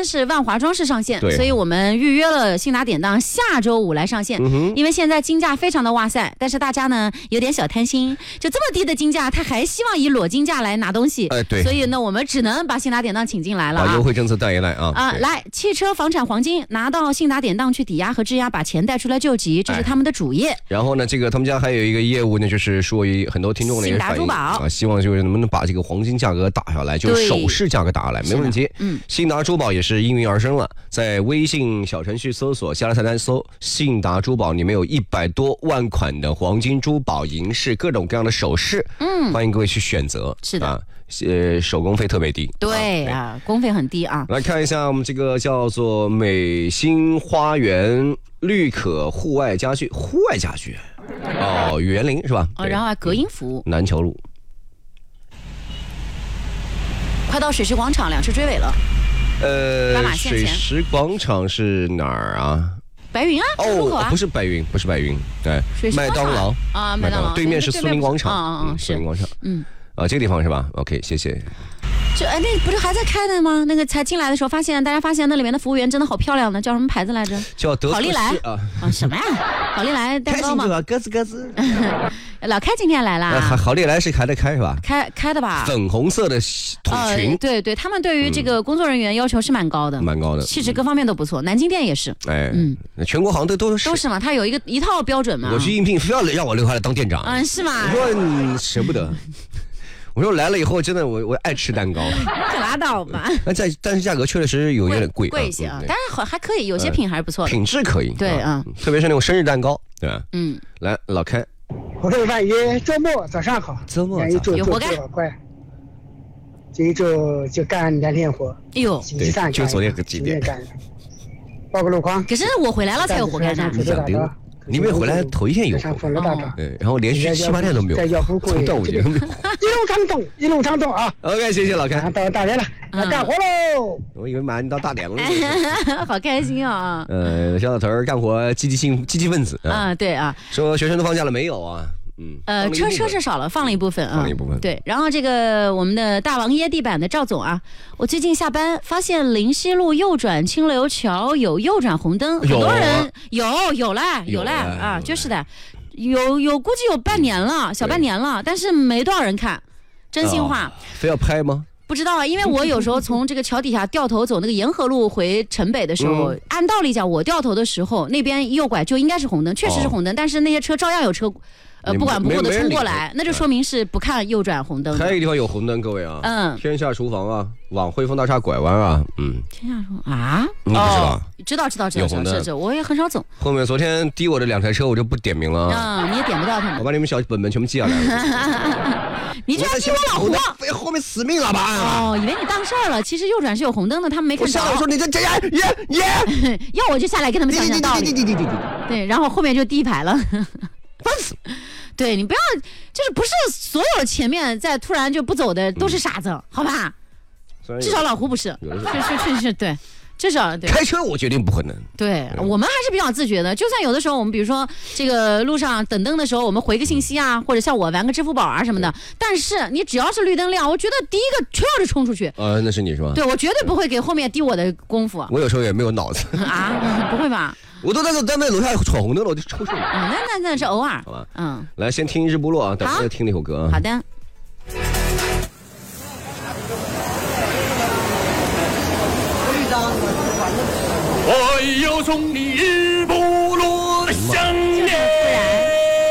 是万华装饰上线，所以我们预约了信达典当下周5来上线。因为现在金价非常的哇塞，但是大家呢有点小贪心，就这么低的金价，他还希望以裸金价来拿东西。 对， 所以呢，我们只能把信达典当请进来了把优惠政策带进来啊！ 来，汽车、房产、黄金拿到信达典当去抵押和质押，把钱带出来救急，这是他们的主业。 然后呢，这个他们家还有一个业务呢，就是说很多听众呢也反映希望就是能不能把这个黄金价格打下来，就是首饰价格打下来，没问题。信达珠宝也是应运而生了，在微信小程序搜索下拉菜单搜信达珠宝，里面有100多万款的黄金珠宝、银饰、各种各样的首饰，欢迎各位去选择。 是的。 手工费特别低， 对工费很低啊。 来看一下我们这个叫做美心花园绿可户外家具，园林是吧？ 然后还隔音服务。 南桥路， 快到水石广场，2车追尾了。 水石广场是哪儿啊？ 白云啊， 不是白云，对，麦当劳啊，麦当劳对面是苏宁广场，苏宁广场，这个地方是吧 ？OK， 谢谢。 那不是还在开的吗？那个才进来的时候大家发现那里面的服务员真的好漂亮呢，叫什么牌子来着？ 叫德好利来什么呀？好利来蛋糕吗？ 咯吱。 老开今天来啦。 好利来是还在开是吧？ 开的吧？ 粉红色的筒裙。 对，他们对于这个工作人员要求是蛮高的，气质各方面都不错。南京店也是。 全国好像都是嘛，他有一套标准嘛。 我去应聘，非要让我留下来当店长。 是吗？ 我说你舍不得。我说来了以后，真的我爱吃蛋糕， 可拉倒吧。 但是价格确实有点贵一些啊，但是还可以，有些品还是不错的， 品质可以。 对特别是那种生日蛋糕，对吧？来老开， 我是万一周末早上好， 有活干， 这一周就干2天活。 哎呦， 对，就昨天和今天干，报个路况。 可是我回来了才有活干呢。 你没回来头一天有，然后连续7、8天都没有，从端午节都没有。 一路畅通啊 ！OK， 谢谢老开。 到大连了，干活喽！ 我以为马上到大连了， 好开心啊！ 小老头儿干活积极分子对啊。 说学生都放假了没有啊？ 车是少了，放了一部分啊，对。然后这个我们的大王椰地板的赵总啊，我最近下班发现林西路右转清流桥有右转红灯，很多人有了啊，就是的，有估计有小半年了，但是没多少人看，真心话。 非要拍吗？ 不知道啊，因为我有时候从这个桥底下掉头走那个沿河路回城北的时候，按道理讲，我掉头的时候那边右拐就应该是红灯，确实是红灯，但是那些车照样有车。不管不顾的冲过来，那就说明是不看右转红灯。 还有一个地方有红灯，各位啊，天下厨房啊，往汇丰大厦拐弯啊， 天下厨房啊， 你不知道？ 知道，有红灯，我也很少走。 后面昨天滴我的2台车，我就不点名了。 你也点不到他们。 我把你们小本本全部记下来了。 你居然记我老胡， 后面死命了吧？ 以为你当事儿了，其实右转是有红灯的，他们没看着。 我说你这要我就下来跟他们讲道理。对，然后后面就第一排了。 烦死！ 对，你不要，就是不是所有前面再突然就不走的都是傻子，好吧？至少老胡不是，是，对，至少对。 开车我决定不可能。 对，我们还是比较自觉的。就算有的时候我们比如说这个路上等灯的时候，我们回个信息啊，或者像我玩个支付宝啊什么的，但是你只要是绿灯亮，我觉得第一个全要是冲出去。 那是你是吧？ 对，我绝对不会给后面滴我的功夫。 我有时候也没有脑子啊，不会吧？ 我都在楼下闯红灯了，我就抽出来。 那是偶尔， 好吧？来先听日部落啊，等会听那首歌。 好的。 我要送你日